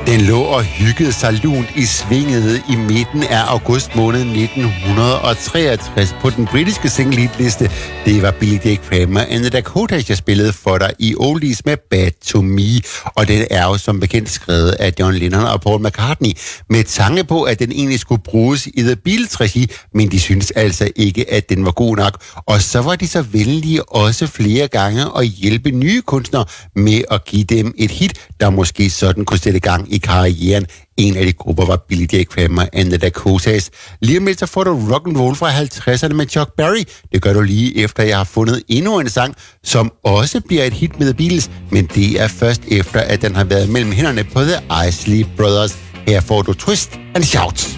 Den lå og hyggede sig lunt i svinget i midten af august måned 1963 på den britiske single-liste. Det var Billy J. Kramer and the Dakotas, jeg spillede for dig i Oldies med Bad to Me. Og den er jo som bekendt skrevet af John Lennon og Paul McCartney med tanke på, at den egentlig skulle bruges i The Beatles-regi, men de syntes altså ikke, at den var god nok. Og så var de så venlige også flere gange at hjælpe nye kunstnere med at give dem et hit, der måske sådan kunne sætte gang i karrieren. En af de grupper var Billy J. Kramer and the Dakotas. Lige om lidt så får du rock and roll fra 50'erne med Chuck Berry. Det gør du lige efter, jeg har fundet endnu en sang, som også bliver et hit med The Beatles, men det er først efter, at den har været mellem hænderne på The Isley Brothers. Her får du Twist and Shout.